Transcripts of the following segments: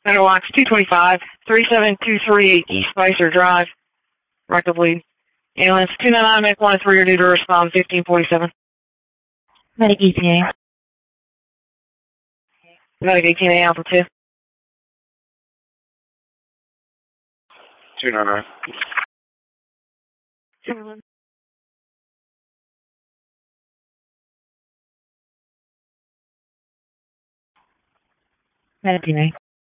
Meadowlocks 225, 37238 East Spicer Drive, rectal bleed. Ambulance 299, Medic 103 are due to respond 1547. Medic ETA. Medic 18A Alpha 2. 299. Timberland. Medic ETA.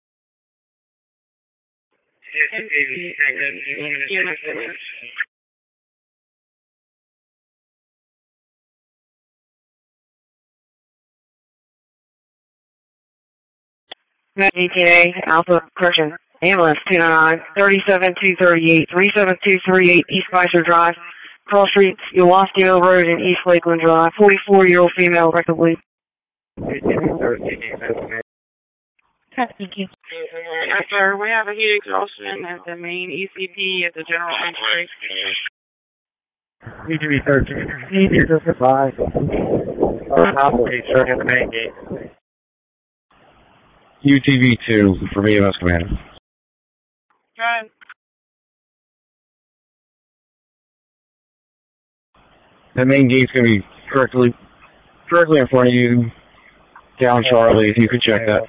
Medic 18A Alpha correction. Ambulance 299, 37238, 37238 East Spicer Drive, Cross Streets, Yolostio Road and East Lakeland Drive, 44-year-old female, rectal bleed. Thank you. Yes, sir. We have a heat exhaustion at the main ECP at the general entry. UTV 13. Need to survive. Possibly showing at the main gate. UTV 2 for VMS Commander. Good. The main gate's going to be directly in front of you, down Charlie, if you could check that.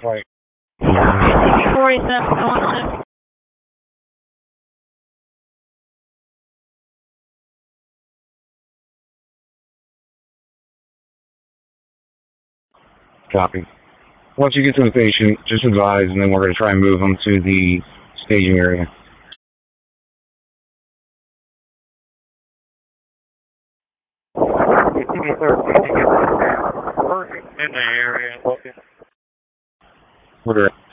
47. Copy. Once you get to the patient, just advise, and then we're going to try and move them to the staging area. In the area. We're